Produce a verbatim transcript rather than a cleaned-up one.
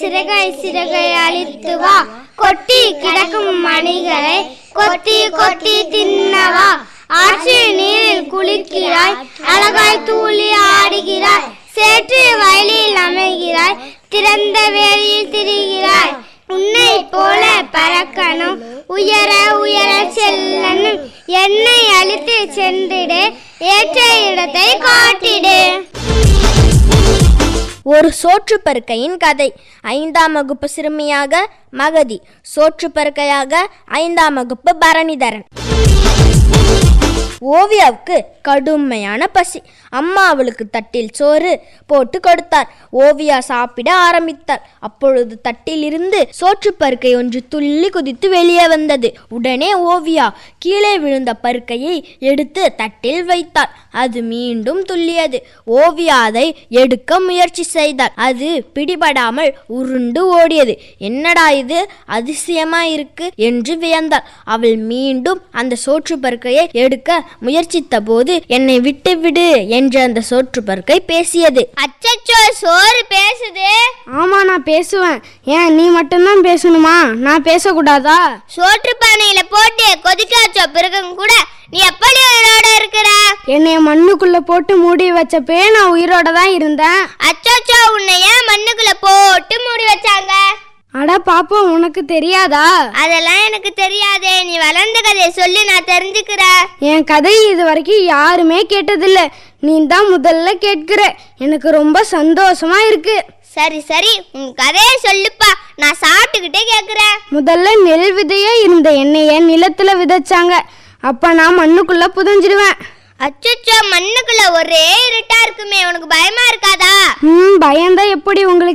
சிறகை சிறகை அழித்து வா, கொட்டி கிடக்கும் மணிகளை கொத்தி கொத்தி தின்னவா. ஆற்றில் நீரில் குளிக்கிறாய், அழகாய் தூளி ஆடுகிறாய். சேற்று வயலில் அமைகிறாய், திறந்த வேலியில் திரிகிறாய். உன்னை போல பறக்கணும், உயர உயர செல்லணும். என்னை அழித்து சென்றிடு, ஏற்ற இடத்தை காட்டிடு. ஒரு சோற்றுப்பருக்கையின் கதை. ஐந்தாம் வகுப்பு சிறுமியாக மகதி, சோற்றுப்பருக்கையாக ஐந்தாம் வகுப்பு பரணிதரன். ஓவியாவுக்கு கடுமையான பசி. அம்மா அவளுக்கு தட்டில் சோறு போட்டு கொடுத்தார். ஓவியா சாப்பிட ஆரம்பித்தார். அப்பொழுது தட்டில் இருந்து சோற்றுப்பருக்கை ஒன்று துள்ளி குதித்து வெளியே வந்தது. உடனே ஓவியா கீழே விழுந்த பருக்கையை எடுத்து தட்டில் வைத்தார். அது மீண்டும் துள்ளியது. ஓவியா அதை எடுக்க முயற்சி செய்தார். அது பிடிபடாமல் உருண்டு ஓடியது. என்னடா இது, அதிசயமா இருக்கு என்று வியந்தாள். அவள் மீண்டும் அந்த சோற்றுப்பருக்கையை எடுக்க முயற்சித்த போது, என்னை விட்டு விடு என்று அந்த சோற்றுப்பருக்கை பேசியது. அச்சச்சோ, சோறு பேசுது. ஆமா, நான் பேசுவேன். ஏன் நீ மட்டும்தான் பேசணுமா? நான் பேசக்கூடாதா? சோற்று பானையில போட்டு கொதிக்க வச்ச பிறகும் கூட நீ எப்படி உயிரோட இருக்கிற? என்னை மண்ணுக்குள்ள போட்டு மூடி வச்சப்பே நான் உயிரோட தான் இருந்தேன். அச்சச்சோ, உன்னை ஏன் மண்ணுக்குள்ள போட்டு மூடி வச்சாங்க? அட பாப்போம், உனக்கு தெரியாதா? அதெல்லாம் எனக்கு தெரியாதே. நீ வளர்ந்த கதையை சொல்லி நான் தெரிஞ்சுக்கிறேன். என் கதை இது வரைக்கும் யாருமே கேட்டதில்ல. நீ தான் முதல்ல கேட்கிற. எனக்கு ரொம்ப சந்தோஷமா இருக்கு. சரி சரி, உன் கதையை சொல்லுப்பா, நான் சாப்பிட்டுக்கிட்டே கேட்கிறேன். முதல்ல நெல் விதையே இருந்த என்னைய நிலத்துல விதைச்சாங்க. அப்ப நான் மண்ணுக்குள்ள புதஞ்சிடுவேன். அச்சச்சோ, மண்ணுக்குள்ள ஒரே இருட்டா இருக்குமே, உனக்கு பயமா இருக்காதா? ம் பயந்தா எப்படி உங்களுக்கு